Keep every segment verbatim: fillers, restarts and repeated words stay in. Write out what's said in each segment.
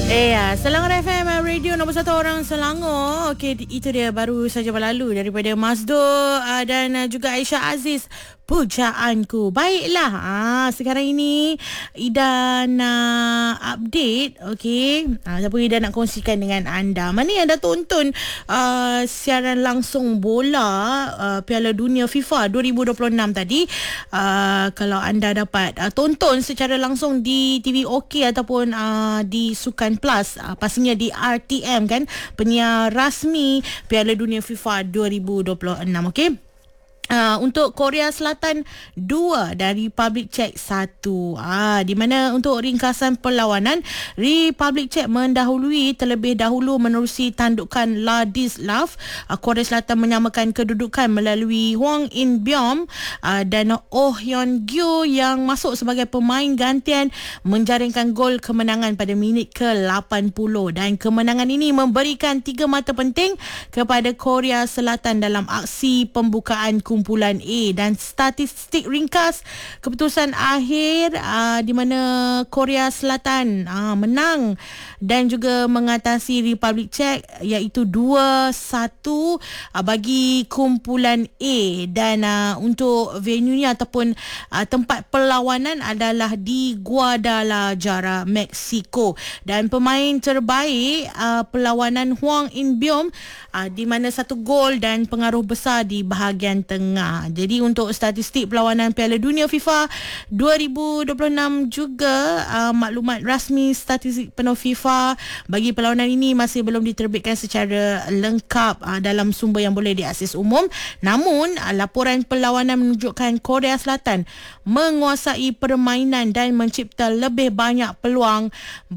Eh ya, Selangor F M, radio nombor satu orang Selangor. Okey, itu dia baru saja berlalu daripada Mazdo uh, dan uh, juga Aisyah Aziz, Pujaanku. Baiklah, ah, sekarang ini Ida nak update. Okey, ah, siapa Ida nak kongsikan dengan anda? Mana yang dah tonton uh, siaran langsung bola uh, Piala Dunia FIFA dua ribu dua puluh enam tadi? Uh, kalau anda dapat uh, tonton secara langsung di T V OK ataupun uh, di Sukan Plus, uh, pastinya di R T M kan, penyiar rasmi Piala Dunia FIFA dua ribu dua puluh enam. Okey. Uh, untuk Korea Selatan dua dan Republic Czech satu. Ah, di mana untuk ringkasan perlawanan, Republic Czech mendahului terlebih dahulu menerusi tandukan Ladislav. Uh, Korea Selatan menyamakan kedudukan melalui Hwang In-beom uh, dan Oh Hyun-gyu yang masuk sebagai pemain gantian menjaringkan gol kemenangan pada minit ke lapan puluh, dan kemenangan ini memberikan tiga mata penting kepada Korea Selatan dalam aksi pembukaan kumpulan A. Dan statistik ringkas keputusan akhir uh, di mana Korea Selatan uh, menang dan juga mengatasi Republic Czech iaitu dua satu uh, bagi kumpulan A. Dan uh, untuk venue-nya ataupun uh, tempat perlawanan adalah di Guadalajara, Mexico. Dan pemain terbaik uh, perlawanan Hwang In-beom uh, di mana satu gol dan pengaruh besar di bahagian tengah. Jadi untuk statistik perlawanan Piala Dunia FIFA dua ribu dua puluh enam juga, uh, maklumat rasmi statistik penuh FIFA bagi perlawanan ini masih belum diterbitkan secara lengkap uh, dalam sumber yang boleh diakses umum. Namun uh, laporan perlawanan menunjukkan Korea Selatan menguasai permainan dan mencipta lebih banyak peluang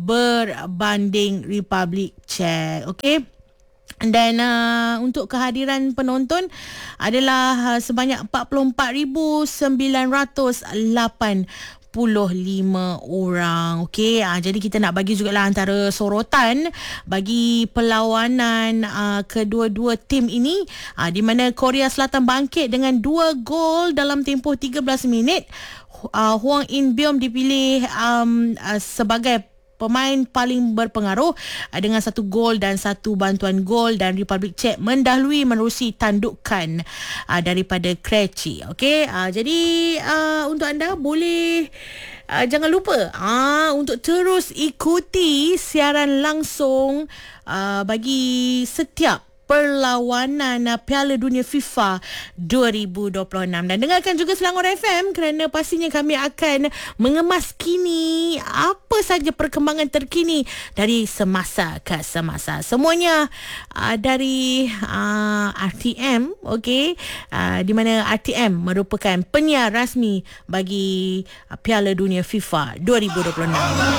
berbanding Republic Czech. Okey. Dan uh, untuk kehadiran penonton adalah uh, sebanyak empat puluh empat ribu sembilan ratus lapan puluh lima orang. Okey, uh, jadi kita nak bagi jugalah antara sorotan bagi perlawanan uh, kedua-dua tim ini, uh, di mana Korea Selatan bangkit dengan dua gol dalam tempoh tiga belas minit. Uh, Hwang In-beom dipilih um, uh, sebagai pemain paling berpengaruh dengan satu gol dan satu bantuan gol, dan Republic Czech mendahului menerusi tandukan uh, daripada Krejci. Okey, uh, jadi uh, untuk anda boleh uh, jangan lupa uh, untuk terus ikuti siaran langsung uh, bagi setiap perlawanan uh, Piala Dunia FIFA dua ribu dua puluh enam. Dan dengarkan juga Selangor F M kerana pastinya kami akan mengemas kini apa saja perkembangan terkini dari semasa ke semasa. Semuanya uh, dari uh, R T M, okey, uh, di mana R T M merupakan penyiar rasmi bagi uh, Piala Dunia FIFA dua ribu dua puluh enam.